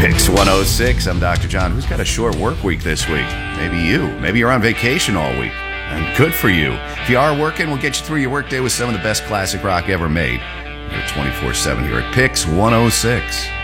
Picks 106. I'm Dr. John. Who's got a short work week this week? Maybe you. Maybe you're on vacation all week. And good for you. If you are working, we'll get you through your workday with some of the best classic rock ever made. You're 24/7 here at Picks 106.